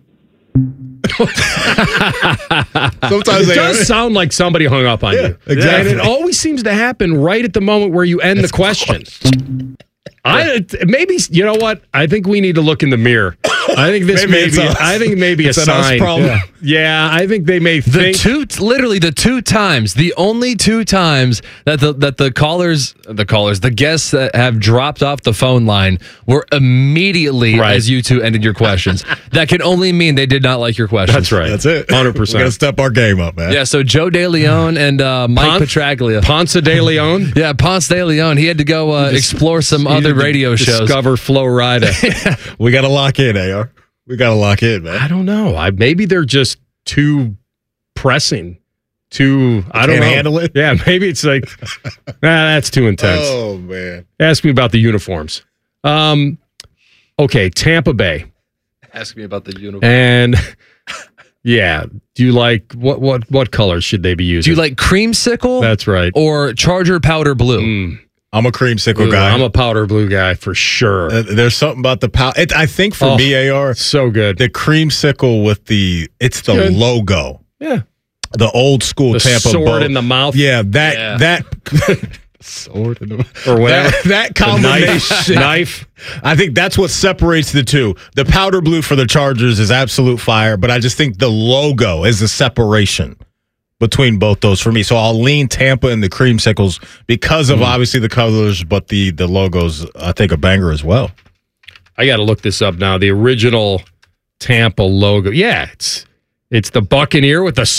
Sometimes it does sound like somebody hung up on you. Exactly. And it always seems to happen right at the moment where you end the question. Maybe, you know what? I think we need to look in the mirror. I think this may be. I think maybe it's a an us sign. problem. Yeah, I think they may think the only two times that the guests that have dropped off the phone line were immediately as you two ended your questions. That can only mean they did not like your questions. That's right. That's it. 100%. We got to step our game up, man. Yeah, so Joe De Leon and Mike Petraglia. Ponce De Leon? Yeah, Ponce De Leon. He had to go explore some other radio shows. Discover Flo Rida. We got to lock in, AR. We got to lock in, man. I don't know. Maybe they're just too pressing. I don't know. Handle it? Yeah, maybe it's like, that's too intense. Oh, man. Ask me about the uniforms. Okay, Tampa Bay. Ask me about the uniform. And yeah, do you like what colors should they be using? Do you like creamsicle? That's right. Or Charger powder blue? I'm a creamsicle guy. I'm a powder blue guy for sure. There's something about the powder. I think for me, AR, so good. The creamsicle with the good. logo. Yeah. The old school the Tampa sword boat. in the mouth. Yeah, that sword in the mouth. Or whatever. That combination. Knife. I think that's what separates the two. The powder blue for the Chargers is absolute fire, but I just think the logo is the separation between both those for me. So I'll lean Tampa and the creamsicles because of obviously the colors, but the logo's, I think, a banger as well. I got to look this up now. The original Tampa logo. Yeah, it's the Buccaneer with the